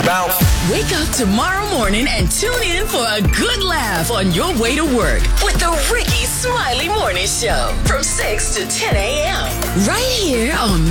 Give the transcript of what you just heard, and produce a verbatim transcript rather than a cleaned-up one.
Bounce. Wake up tomorrow morning and tune in for a good laugh on your way to work with the Ricky Smiley Morning Show from six to ten a.m. right here on